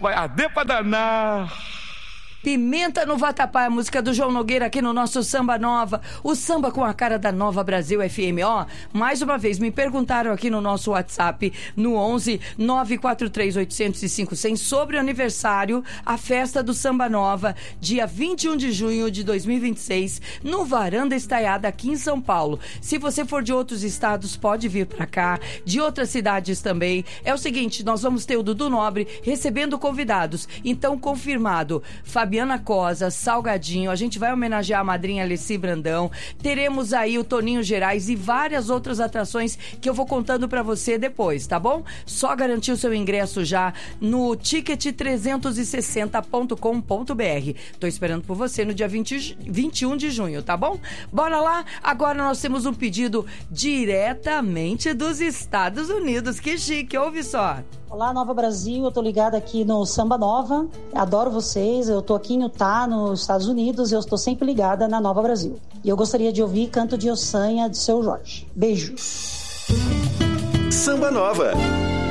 vai arder pra danar. Pimenta no Vatapá, a música do João Nogueira aqui no nosso Samba Nova, o samba com a cara da Nova Brasil FM. Ó, mais uma vez, me perguntaram aqui no nosso WhatsApp, no 11 943 805 100, sobre o aniversário, a festa do Samba Nova, dia 21 de junho de 2026, no Varanda Estaiada, aqui em São Paulo. Se você for de outros estados, pode vir pra cá, de outras cidades também. É o seguinte, nós vamos ter o Dudu Nobre recebendo convidados. Então, confirmado, Fabiana Cosa, Salgadinho, a gente vai homenagear a madrinha Alessi Brandão, teremos aí o Toninho Gerais e várias outras atrações que eu vou contando pra você depois, tá bom? Só garantir o seu ingresso já no ticket360.com.br. Tô esperando por você no dia 21 de junho, tá bom? Bora lá, agora nós temos um pedido diretamente dos Estados Unidos, que chique, ouve só. Olá, Nova Brasil, eu tô ligada aqui no Samba Nova, adoro vocês, eu tô aqui em Utah, nos Estados Unidos, e eu estou sempre ligada na Nova Brasil. E eu gostaria de ouvir Canto de Ossanha, de Seu Jorge. Beijo. Samba Nova.